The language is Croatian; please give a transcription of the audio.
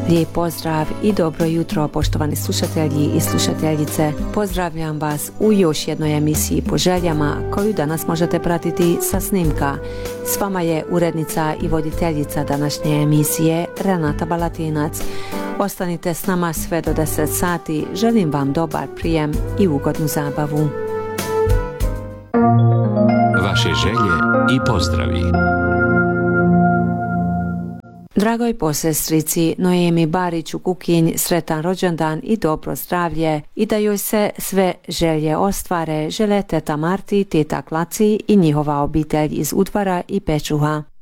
Lijep pozdrav i dobro jutro, poštovani slušatelji i slušateljice. Pozdravljam vas u još jednoj emisiji Po željama koju danas možete pratiti sa snimka. S vama je urednica i voditeljica današnje emisije Renata Balatinac. Ostanite s nama sve do 10 sati. Želim vam dobar prijem i ugodnu zabavu. Vaše želje i pozdravi. Dragoj posestrici Noemi Barić u Kukinj sretan rođendan i dobro zdravlje i da joj se sve želje ostvare žele teta Marti, teta Klaci i njihova obitelj iz Udvara i Pečuha.